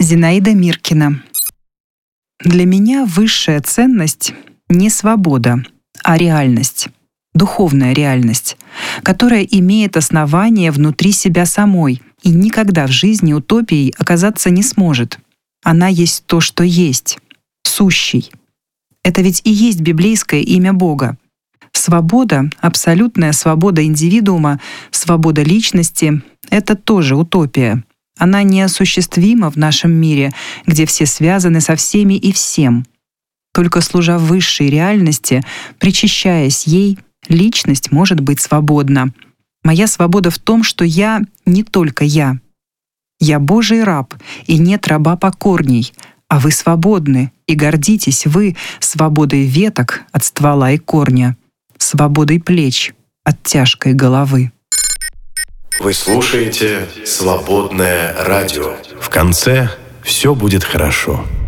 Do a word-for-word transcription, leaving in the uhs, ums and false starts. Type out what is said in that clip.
Зинаида Миркина. Для меня высшая ценность не свобода, а реальность, духовная реальность, которая имеет основание внутри себя самой и никогда в жизни утопией оказаться не сможет. Она есть то, что есть, сущий. Это ведь и есть библейское имя Бога. Свобода, абсолютная свобода индивидуума, свобода личности — это тоже утопия. Она неосуществима в нашем мире, где все связаны со всеми и всем. Только служа высшей реальности, причащаясь ей, личность может быть свободна. Моя свобода в том, что я не только я. Я Божий раб, и нет раба покорней, а вы свободны, и гордитесь вы свободой веток от ствола и корня, свободой плеч от тяжкой головы. Вы слушаете «Свободное радио». В конце все будет хорошо.